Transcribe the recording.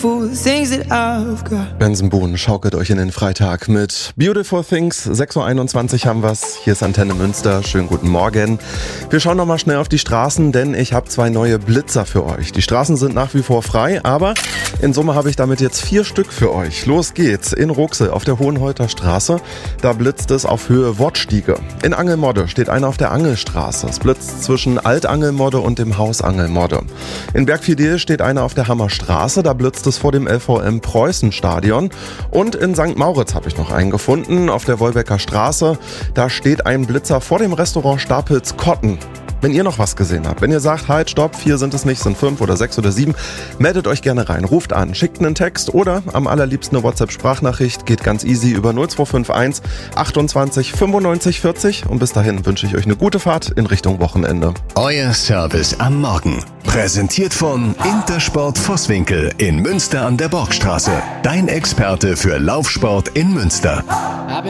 Bensenbohnen schaukelt euch in den Freitag mit Beautiful Things. 6.21 Uhr haben wir's. Hier ist Antenne Münster. Schönen guten Morgen. Wir schauen nochmal schnell auf die Straßen, denn ich habe 2 neue Blitzer für euch. Die Straßen sind nach wie vor frei, aber in Summe habe ich damit jetzt 4 Stück für euch. Los geht's. In Ruxel auf der Hohenholter Straße. Da blitzt es auf Höhe Wortstiege. In Angelmodde steht einer auf der Angelstraße. Es blitzt zwischen Altangelmodde und dem Haus Angelmodde. In Bergfidel steht einer auf der Hammerstraße. Da blitzt es vor dem LVM Preußen-Stadion. Und in St. Mauritz habe ich noch einen gefunden, auf der Wolbecker Straße. Da steht ein Blitzer vor dem Restaurant Stapels Kotten. Wenn ihr noch was gesehen habt, wenn ihr sagt, halt, stopp, 4 sind es nicht, sind 5 oder 6 oder 7, meldet euch gerne rein, ruft an, schickt einen Text oder am allerliebsten eine WhatsApp-Sprachnachricht, geht ganz easy über 0251 28 95 40 und bis dahin wünsche ich euch eine gute Fahrt in Richtung Wochenende. Euer Service am Morgen, präsentiert von Intersport Vosswinkel in Münster an der Borgstraße, dein Experte für Laufsport in Münster.